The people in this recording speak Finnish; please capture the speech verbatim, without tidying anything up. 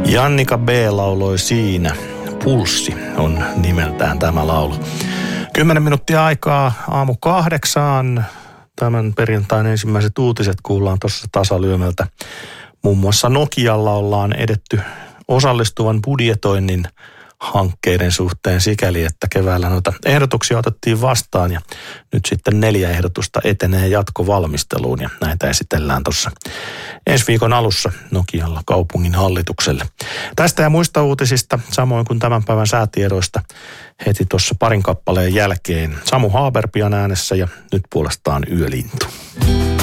Jannika B. lauloi siinä. Pulssi on nimeltään tämä laulu. Kymmenen minuuttia aikaa aamu kahdeksaan. Tämän perjantain ensimmäiset uutiset kuullaan tuossa tasalyömeltä. Muun muassa Nokialla ollaan edetty osallistuvan budjetoinnin hankkeiden suhteen sikäli, että keväällä noita ehdotuksia otettiin vastaan ja nyt sitten neljä ehdotusta etenee jatkovalmisteluun ja näitä esitellään tuossa ensi viikon alussa Nokialla kaupungin hallitukselle. Tästä ja muista uutisista, samoin kuin tämän päivän säätiedoista heti tuossa parin kappaleen jälkeen. Samu Haaberpian äänessä ja nyt puolestaan Yölintu.